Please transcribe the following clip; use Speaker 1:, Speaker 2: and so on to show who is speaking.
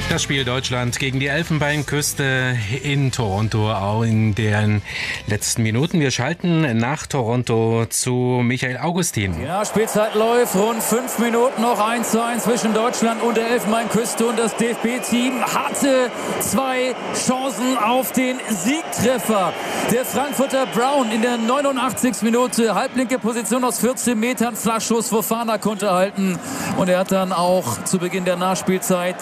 Speaker 1: Das Spiel Deutschland gegen die Elfenbeinküste in Toronto, auch in den letzten Minuten. Wir schalten nach Toronto zu Michael Augustin.
Speaker 2: Ja, Spielzeit läuft, rund 5 Minuten noch 1:1 zwischen Deutschland und der Elfenbeinküste. Und das DFB-Team hatte 2 Chancen auf den Siegtreffer. Der Frankfurter Brown in der 89. Minute, halblinke Position aus 14 Metern, Flankschuss, Fofana konnte halten. Und er hat dann auch zu Beginn der Nachspielzeit